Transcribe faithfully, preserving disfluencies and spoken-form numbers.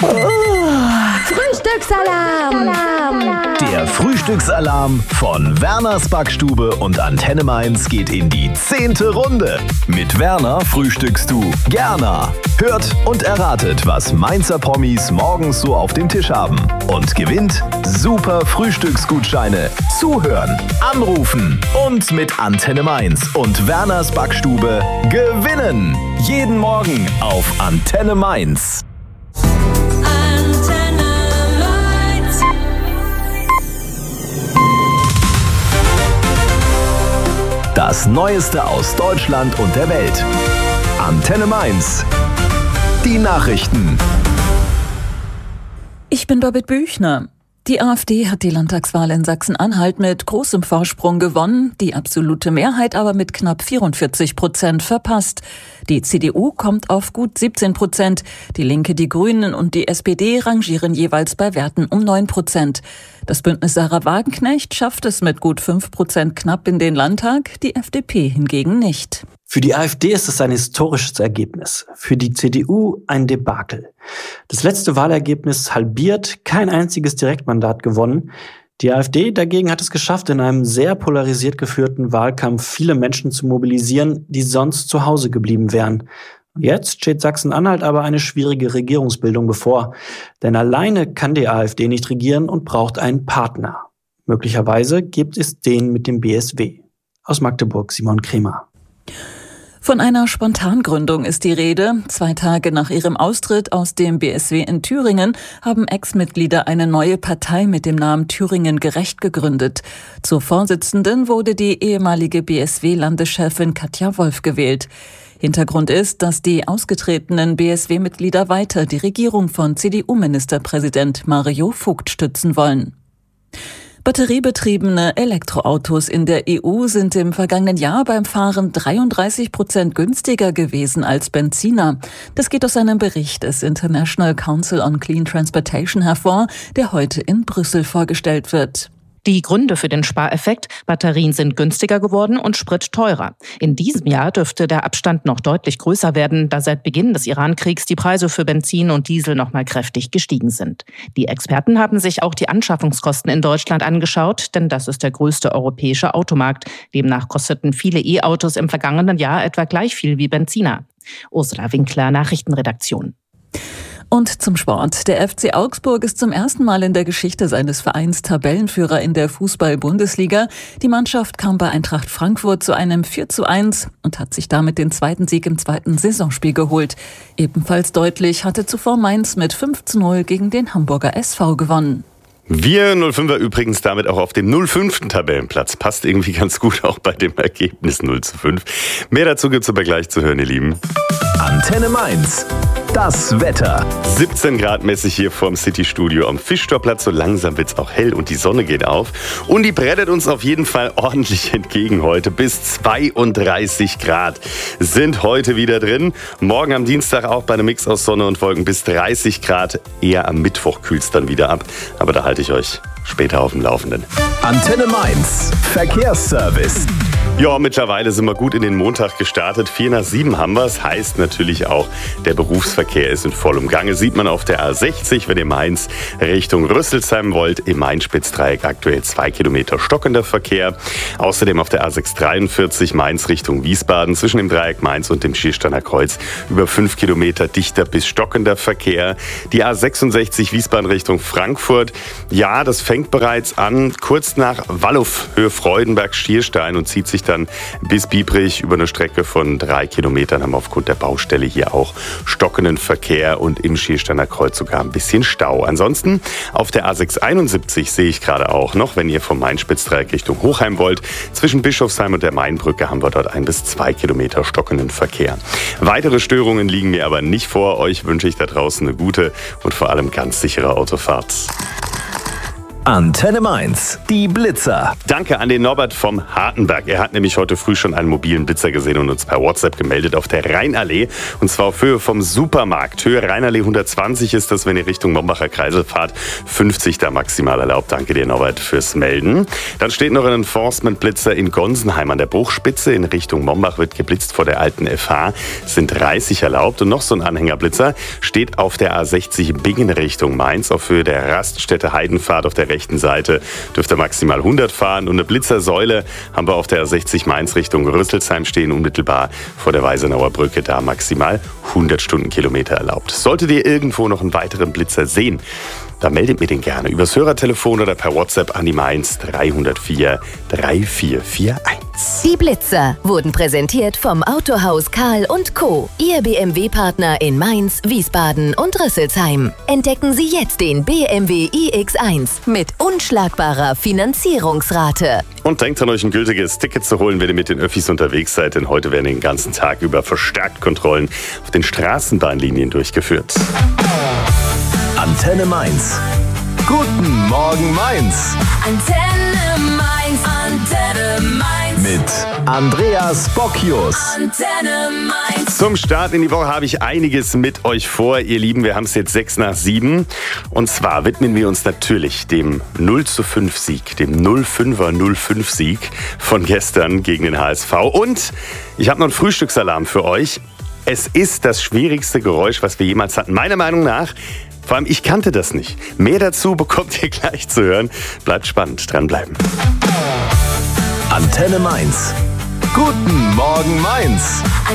Frühstücksalarm! Der Frühstücksalarm von Werners Backstube und Antenne Mainz geht in die zehnte Runde. Mit Werner frühstückst du gerne. Hört und erratet, was Mainzer Promis morgens so auf dem Tisch haben. Und gewinnt super Frühstücksgutscheine. Zuhören, anrufen und mit Antenne Mainz und Werners Backstube gewinnen. Jeden Morgen auf Antenne Mainz. Das Neueste aus Deutschland und der Welt. Antenne Mainz. Die Nachrichten. Ich bin Babette Büchner. Die AfD hat die Landtagswahl in Sachsen-Anhalt mit großem Vorsprung gewonnen, die absolute Mehrheit aber mit knapp vierundvierzig Prozent verpasst. Die C D U kommt auf gut siebzehn Prozent, die Linke, die Grünen und die S P D rangieren jeweils bei Werten um neun Prozent. Das Bündnis Sarah Wagenknecht schafft es mit gut fünf Prozent knapp in den Landtag, die F D P hingegen nicht. Für die AfD ist es ein historisches Ergebnis, für die C D U ein Debakel. Das letzte Wahlergebnis halbiert, kein einziges Direktmandat gewonnen. Die AfD dagegen hat es geschafft, in einem sehr polarisiert geführten Wahlkampf viele Menschen zu mobilisieren, die sonst zu Hause geblieben wären. Jetzt steht Sachsen-Anhalt aber eine schwierige Regierungsbildung bevor. Denn alleine kann die AfD nicht regieren und braucht einen Partner. Möglicherweise gibt es den mit dem B S W. Aus Magdeburg Simon Kremer. Von einer Spontangründung ist die Rede. Zwei Tage nach ihrem Austritt aus dem B S W in Thüringen haben Ex-Mitglieder eine neue Partei mit dem Namen Thüringen Gerecht gegründet. Zur Vorsitzenden wurde die ehemalige B S W-Landeschefin Katja Wolf gewählt. Hintergrund ist, dass die ausgetretenen B S W-Mitglieder weiter die Regierung von C D U-Ministerpräsident Mario Vogt stützen wollen. Batteriebetriebene Elektroautos in der E U sind im vergangenen Jahr beim Fahren dreiunddreißig Prozent günstiger gewesen als Benziner. Das geht aus einem Bericht des International Council on Clean Transportation hervor, der heute in Brüssel vorgestellt wird. Die Gründe für den Spareffekt: Batterien sind günstiger geworden und Sprit teurer. In diesem Jahr dürfte der Abstand noch deutlich größer werden, da seit Beginn des Iran-Kriegs die Preise für Benzin und Diesel noch mal kräftig gestiegen sind. Die Experten haben sich auch die Anschaffungskosten in Deutschland angeschaut, denn das ist der größte europäische Automarkt. Demnach kosteten viele E-Autos im vergangenen Jahr etwa gleich viel wie Benziner. Ursula Winkler, Nachrichtenredaktion. Und zum Sport. Der F C Augsburg ist zum ersten Mal in der Geschichte seines Vereins Tabellenführer in der Fußball-Bundesliga. Die Mannschaft kam bei Eintracht Frankfurt zu einem vier zu eins und hat sich damit den zweiten Sieg im zweiten Saisonspiel geholt. Ebenfalls deutlich hatte zuvor Mainz mit fünf zu null gegen den Hamburger S V gewonnen. Wir null fünfer übrigens damit auch auf dem null fünften Tabellenplatz. Passt irgendwie ganz gut auch bei dem Ergebnis null zu fünf. Mehr dazu gibt's aber gleich zu hören, ihr Lieben. Antenne Mainz. Das Wetter. siebzehn Grad mäßig hier vorm City-Studio am Fischtorplatz. So langsam wird's auch hell und die Sonne geht auf. Und die brettet uns auf jeden Fall ordentlich entgegen heute. Bis zweiunddreißig Grad sind heute wieder drin. Morgen am Dienstag auch bei einem Mix aus Sonne und Wolken bis dreißig Grad. Eher am Mittwoch kühlt's dann wieder ab. Aber da halte ich euch später auf dem Laufenden. Antenne Mainz. Verkehrsservice. Ja, mittlerweile sind wir gut in den Montag gestartet. Vier nach sieben haben wir es. Heißt natürlich auch, der Berufsverkehr ist in vollem Gange. Sieht man auf der A sechzig, wenn ihr Mainz Richtung Rüsselsheim wollt. Im Main-Spitz-Dreieck aktuell zwei Kilometer stockender Verkehr. Außerdem auf der A sechshundertdreiundvierzig Mainz Richtung Wiesbaden zwischen dem Dreieck Mainz und dem Schiersteiner Kreuz über fünf Kilometer dichter bis stockender Verkehr. Die A sechsundsechzig Wiesbaden Richtung Frankfurt. Ja, das fängt bereits an, kurz nach Wallow, Höhe Freudenberg-Schierstein und zieht sich dann bis Biebrich über eine Strecke von drei Kilometern. Haben wir aufgrund der Baustelle hier auch stockenden Verkehr und im Schiersteiner Kreuz sogar ein bisschen Stau. Ansonsten auf der A sechshunderteinundsiebzig sehe ich gerade auch noch, wenn ihr vom Main-Spitz-Dreieck Richtung Hochheim wollt, zwischen Bischofsheim und der Mainbrücke haben wir dort ein bis zwei Kilometer stockenden Verkehr. Weitere Störungen liegen mir aber nicht vor. Euch wünsche ich da draußen eine gute und vor allem ganz sichere Autofahrt. Antenne Mainz, die Blitzer. Danke an den Norbert vom Hartenberg. Er hat nämlich heute früh schon einen mobilen Blitzer gesehen und uns per WhatsApp gemeldet auf der Rheinallee. Und zwar auf Höhe vom Supermarkt. Höhe Rheinallee hundertzwanzig ist das, wenn ihr Richtung Mombacher Kreisel fahrt. fünfzig da maximal erlaubt. Danke dir, Norbert, fürs Melden. Dann steht noch ein Enforcement-Blitzer in Gonsenheim an der Bruchspitze. In Richtung Mombach wird geblitzt vor der alten F H. Sind dreißig erlaubt. Und noch so ein Anhängerblitzer steht auf der A sechzig Bingen Richtung Mainz. Auf Höhe der Raststätte Heidenfahrt auf der rechten Seite dürfte maximal hundert fahren. Und eine Blitzersäule haben wir auf der A sechzig Mainz Richtung Rüsselsheim stehen, unmittelbar vor der Weisenauer Brücke, da maximal hundert Stundenkilometer erlaubt. Solltet ihr irgendwo noch einen weiteren Blitzer sehen, dann meldet mir den gerne übers Hörertelefon oder per WhatsApp an die Mainz drei null vier drei vier vier eins. Die Blitzer wurden präsentiert vom Autohaus Karl und Co., Ihr B M W-Partner in Mainz, Wiesbaden und Rüsselsheim. Entdecken Sie jetzt den B M W i X eins mit unschlagbarer Finanzierungsrate. Und denkt an euch, ein gültiges Ticket zu holen, wenn ihr mit den Öffis unterwegs seid, denn heute werden den ganzen Tag über verstärkt Kontrollen auf den Straßenbahnlinien durchgeführt. Antenne Mainz. Guten Morgen Mainz. Antenne Mainz, Antenne Mainz. Mit Andreas Bocchius. Antenne Mainz. Zum Start in die Woche habe ich einiges mit euch vor, ihr Lieben. Wir haben es jetzt sechs nach sieben. Und zwar widmen wir uns natürlich dem null zu fünf Sieg, dem null fünfer null fünf Sieg von gestern gegen den H S V. Und ich habe noch einen Frühstücksalarm für euch. Es ist das schwierigste Geräusch, was wir jemals hatten. Meiner Meinung nach. Vor allem, ich kannte das nicht. Mehr dazu bekommt ihr gleich zu hören. Bleibt spannend, dranbleiben. Antenne Mainz. Guten Morgen Mainz.